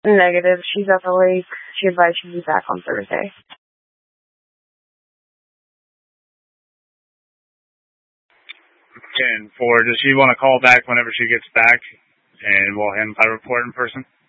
Negative. She's at the lake. She advised she'd be back on Thursday. And does she want to call back whenever she gets back, and we'll hand by report in person?